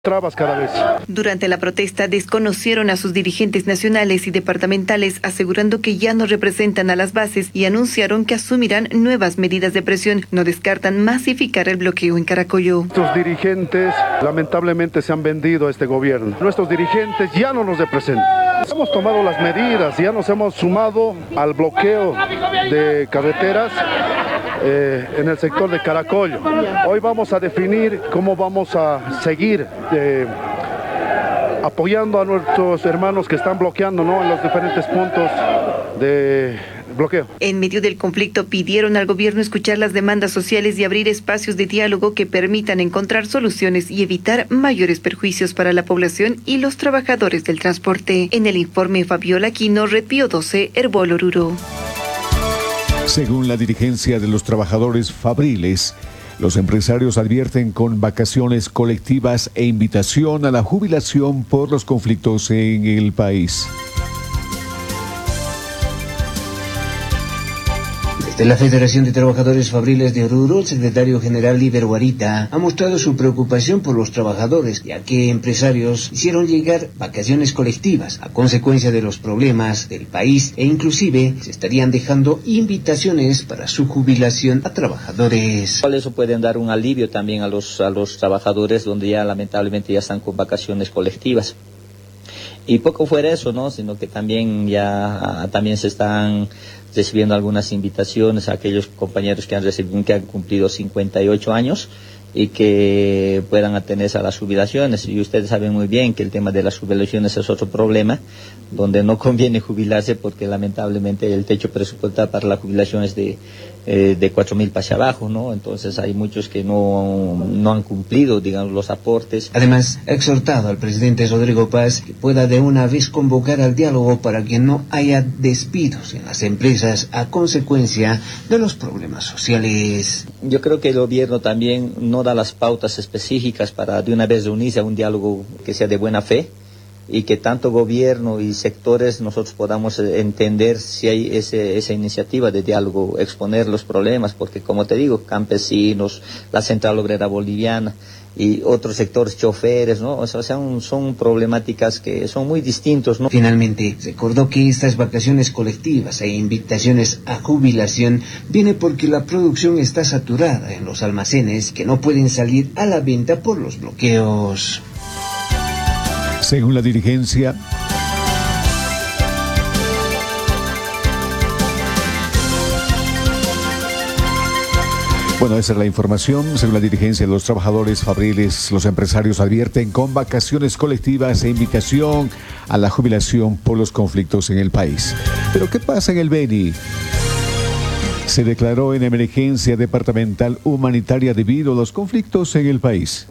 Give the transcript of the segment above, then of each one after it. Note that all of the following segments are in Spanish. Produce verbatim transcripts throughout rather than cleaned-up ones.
trabas cada vez. Durante la protesta desconocieron a sus dirigentes nacionales y departamentales, asegurando que ya no representan a las bases y anunciaron que asumirán nuevas medidas de presión. No descartan masificar el bloqueo en Caracollo. Nuestros dirigentes lamentablemente se han vendido a este gobierno. Nuestros dirigentes ya no nos representan. Hemos tomado las medidas, ya nos hemos sumado al bloqueo de carreteras eh, en el sector de Caracollo. Hoy vamos a definir cómo vamos a seguir eh, apoyando a nuestros hermanos que están bloqueando, ¿no?, en los diferentes puntos de bloqueo. En medio del conflicto pidieron al gobierno escuchar las demandas sociales y abrir espacios de diálogo que permitan encontrar soluciones y evitar mayores perjuicios para la población y los trabajadores del transporte. En el informe, Fabiola Aquino, Red Pío doce, Herbol Oruro. Según la dirigencia de los trabajadores fabriles, los empresarios advierten con vacaciones colectivas e invitación a la jubilación por los conflictos en el país. Desde la Federación de Trabajadores Fabriles de Oruro, el secretario general Líder Guarita ha mostrado su preocupación por los trabajadores, ya que empresarios hicieron llegar vacaciones colectivas a consecuencia de los problemas del país e inclusive se estarían dejando invitaciones para su jubilación a trabajadores. Eso pueden dar un alivio también a los, a los trabajadores donde ya lamentablemente ya están con vacaciones colectivas. Y poco fuera eso, ¿no?, sino que también ya también se están recibiendo algunas invitaciones a aquellos compañeros que han recibido, que han cumplido cincuenta y ocho años y que puedan atenerse a las jubilaciones. Y ustedes saben muy bien que el tema de las jubilaciones es otro problema, donde no conviene jubilarse porque lamentablemente el techo presupuestal para la jubilación es de, eh, de cuatro mil para hacia abajo, ¿no? Entonces hay muchos que no, no han cumplido, digamos, los aportes. Además, ha exhortado al presidente Rodrigo Paz que pueda de una vez convocar al diálogo para que no haya despidos en las empresas a consecuencia de los problemas sociales. Yo creo que el gobierno también no da las pautas específicas para de una vez reunirse a un diálogo que sea de buena fe y que tanto gobierno y sectores nosotros podamos entender si hay ese, esa iniciativa de diálogo, exponer los problemas, porque como te digo, campesinos, la Central Obrera Boliviana y otros sectores, choferes, ¿no? O sea, son, son problemáticas que son muy distintos, ¿no? Finalmente, recordó que estas vacaciones colectivas e invitaciones a jubilación viene porque la producción está saturada en los almacenes que no pueden salir a la venta por los bloqueos. Según la dirigencia, bueno, esa es la información. Según la dirigencia de los trabajadores fabriles, los empresarios advierten con vacaciones colectivas e invitación a la jubilación por los conflictos en el país. Pero ¿qué pasa en el Beni? Se declaró en emergencia departamental humanitaria debido a los conflictos en el país.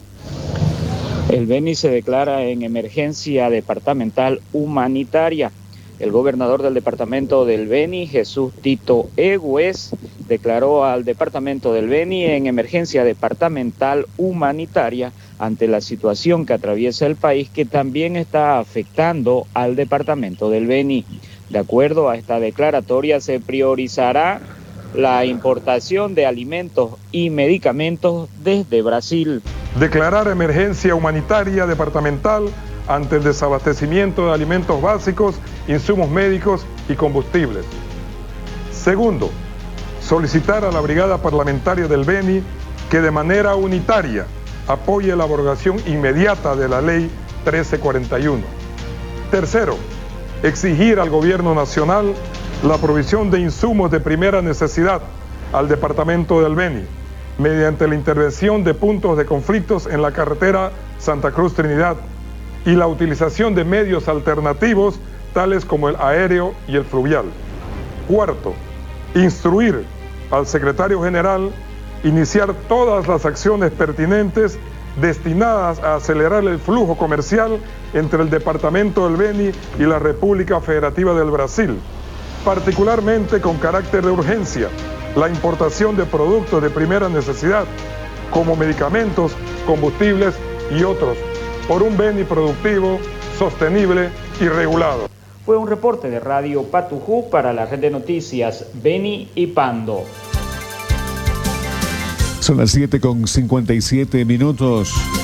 El Beni se declara en emergencia departamental humanitaria. El gobernador del departamento del Beni, Jesús Tito Egues, declaró al departamento del Beni en emergencia departamental humanitaria ante la situación que atraviesa el país, que también está afectando al departamento del Beni. De acuerdo a esta declaratoria, se priorizará la importación de alimentos y medicamentos desde Brasil. Declarar emergencia humanitaria departamental ante el desabastecimiento de alimentos básicos, insumos médicos y combustibles. Segundo, solicitar a la Brigada Parlamentaria del Beni que de manera unitaria apoye la abrogación inmediata de la Ley trece cuarenta y uno. Tercero, exigir al Gobierno Nacional la provisión de insumos de primera necesidad al Departamento del Beni, mediante la intervención de puntos de conflictos en la carretera Santa Cruz-Trinidad y la utilización de medios alternativos tales como el aéreo y el fluvial. Cuarto, instruir al secretario general iniciar todas las acciones pertinentes destinadas a acelerar el flujo comercial entre el Departamento del Beni y la República Federativa del Brasil, particularmente con carácter de urgencia, la importación de productos de primera necesidad, como medicamentos, combustibles y otros, por un Beni productivo, sostenible y regulado. Fue un reporte de Radio Patujú para la red de noticias Beni y Pando. Son las siete con cincuenta y siete minutos.